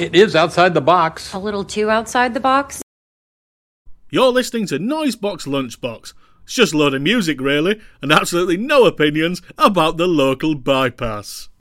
It is outside the box. A little too outside the box? You're listening to Noisebox Lunchbox. It's just a load of music, really, and absolutely no opinions about the local bypass.